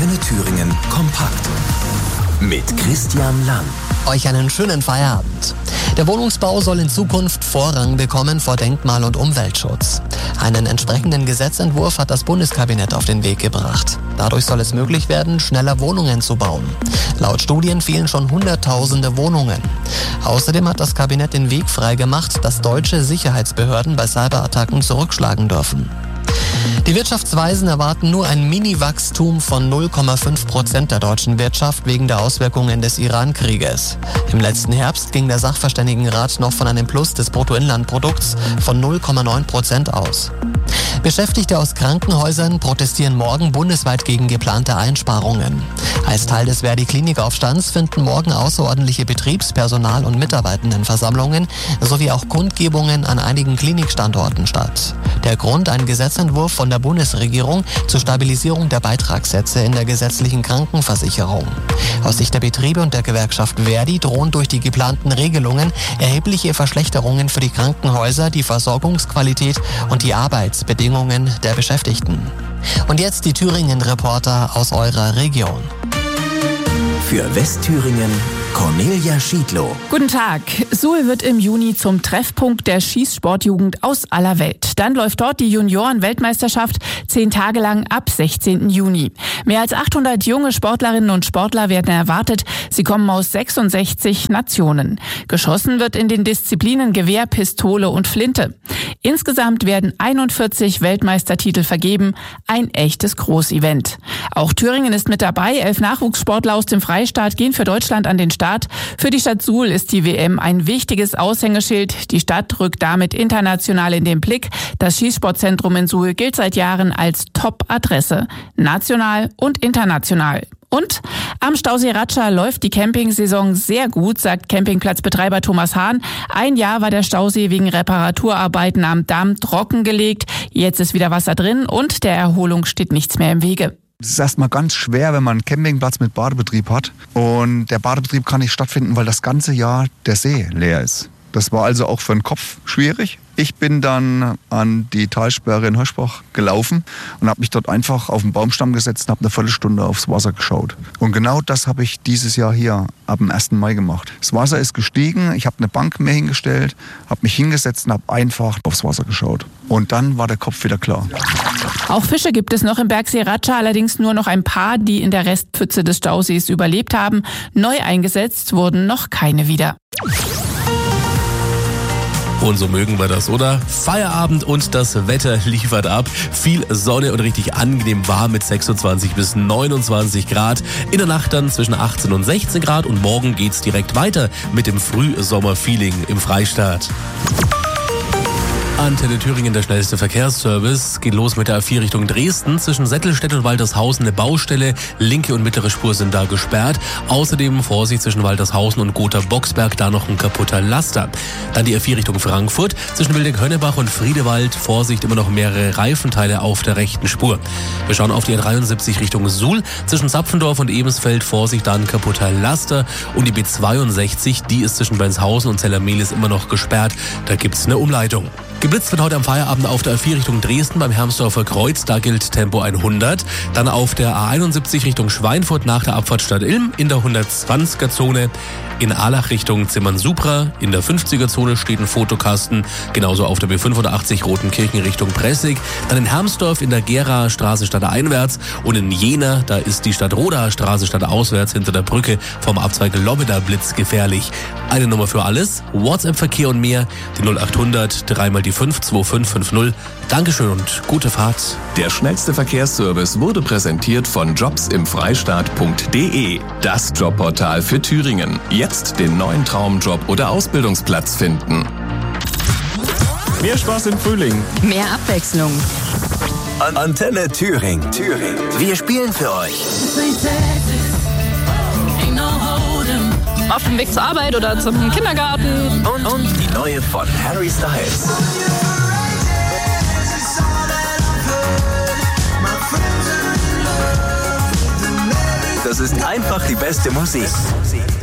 Antenne Thüringen kompakt mit Christian Lang. Euch einen schönen Feierabend. Der Wohnungsbau soll in Zukunft Vorrang bekommen vor Denkmal- und Umweltschutz. Einen entsprechenden Gesetzentwurf hat das Bundeskabinett auf den Weg gebracht. Dadurch soll es möglich werden, schneller Wohnungen zu bauen. Laut Studien fehlen schon Hunderttausende Wohnungen. Außerdem hat das Kabinett den Weg freigemacht, dass deutsche Sicherheitsbehörden bei Cyberattacken zurückschlagen dürfen. Die Wirtschaftsweisen erwarten nur ein Mini-Wachstum von 0,5% der deutschen Wirtschaft wegen der Auswirkungen des Iran-Krieges. Im letzten Herbst ging der Sachverständigenrat noch von einem Plus des Bruttoinlandprodukts von 0,9% aus. Beschäftigte aus Krankenhäusern protestieren morgen bundesweit gegen geplante Einsparungen. Als Teil des Verdi-Klinikaufstands finden morgen außerordentliche Betriebspersonal- und Mitarbeitendenversammlungen sowie auch Kundgebungen an einigen Klinikstandorten statt. Der Grund: ein Gesetzentwurf von der Bundesregierung zur Stabilisierung der Beitragssätze in der gesetzlichen Krankenversicherung. Aus Sicht der Betriebe und der Gewerkschaft Verdi drohen durch die geplanten Regelungen erhebliche Verschlechterungen für die Krankenhäuser, die Versorgungsqualität und die Arbeitsbedingungen der Beschäftigten. Und jetzt die Thüringen-Reporter aus eurer Region. Für Westthüringen Cornelia Schiedlow. Guten Tag. Suhl wird im Juni zum Treffpunkt der Schießsportjugend aus aller Welt. Dann läuft dort die Junioren-Weltmeisterschaft 10 Tage lang ab 16. Juni. Mehr als 800 junge Sportlerinnen und Sportler werden erwartet. Sie kommen aus 66 Nationen. Geschossen wird in den Disziplinen Gewehr, Pistole und Flinte. Insgesamt werden 41 Weltmeistertitel vergeben. Ein echtes Großevent. Auch Thüringen ist mit dabei. 11 Nachwuchssportler aus dem Freistaat gehen für Deutschland an den Start. Für die Stadt Suhl ist die WM ein wichtiges Aushängeschild. Die Stadt rückt damit international in den Blick. Das Schießsportzentrum in Suhl gilt seit Jahren als Top-Adresse. National und international. Und am Stausee Ratscha läuft die Campingsaison sehr gut, sagt Campingplatzbetreiber Thomas Hahn. Ein Jahr war der Stausee wegen Reparaturarbeiten am Damm trockengelegt. Jetzt ist wieder Wasser drin und der Erholung steht nichts mehr im Wege. Es ist erstmal ganz schwer, wenn man einen Campingplatz mit Badebetrieb hat. Und der Badebetrieb kann nicht stattfinden, weil das ganze Jahr der See leer ist. Das war also auch für den Kopf schwierig. Ich bin dann an die Talsperre in Höschbach gelaufen und habe mich dort einfach auf den Baumstamm gesetzt und habe eine Viertelstunde aufs Wasser geschaut. Und genau das habe ich dieses Jahr hier ab dem 1. Mai gemacht. Das Wasser ist gestiegen, ich habe eine Bank mir hingestellt, habe mich hingesetzt und habe einfach aufs Wasser geschaut. Und dann war der Kopf wieder klar. Auch Fische gibt es noch im Bergsee Ratscha, allerdings nur noch ein paar, die in der Restpfütze des Stausees überlebt haben. Neu eingesetzt wurden noch keine wieder. Und so mögen wir das, oder? Feierabend und das Wetter liefert ab. Viel Sonne und richtig angenehm warm mit 26 bis 29 Grad. In der Nacht dann zwischen 18 und 16 Grad und morgen geht's direkt weiter mit dem Frühsommerfeeling im Freistaat. Antenne Thüringen, der schnellste Verkehrsservice. Geht los mit der A4 Richtung Dresden. Zwischen Settelstedt und Waltershausen eine Baustelle. Linke und mittlere Spur sind da gesperrt. Außerdem Vorsicht zwischen Waltershausen und Gotha-Boxberg, da noch ein kaputter Laster. Dann die A4 Richtung Frankfurt. Zwischen Wildeck-Hönnebach und Friedewald. Vorsicht, immer noch mehrere Reifenteile auf der rechten Spur. Wir schauen auf die A73 Richtung Suhl. Zwischen Zapfendorf und Ebensfeld. Vorsicht, da ein kaputter Laster. Und die B62, die ist zwischen Benshausen und Zellermehlis immer noch gesperrt. Da gibt's eine Umleitung. Geblitzt wird heute am Feierabend auf der A4 Richtung Dresden beim Hermsdorfer Kreuz, da gilt Tempo 100. Dann auf der A71 Richtung Schweinfurt nach der Abfahrt Stadt Ilm in der 120er-Zone. In Ahlach Richtung Zimmern-Supra in der 50er-Zone steht ein Fotokasten. Genauso auf der B85 Rotenkirchen Richtung Pressig. Dann in Hermsdorf in der Geraer Straße stadteinwärts. Und in Jena, da ist die Stadtrodaer Straße stadtauswärts hinter der Brücke vom Abzweig Lobbeter blitzgefährlich. Eine Nummer für alles, WhatsApp-Verkehr und mehr, die 0800 3 mal die 5 2550. Dankeschön und gute Fahrt. Der schnellste Verkehrsservice wurde präsentiert von jobsimfreistaat.de. Das Jobportal für Thüringen. Jetzt den neuen Traumjob oder Ausbildungsplatz finden. Mehr Spaß im Frühling. Mehr Abwechslung. Antenne Thüringen. Wir spielen für euch. Auf dem Weg zur Arbeit oder zum Kindergarten. Und die neue von Harry Styles. Das ist einfach die beste Musik.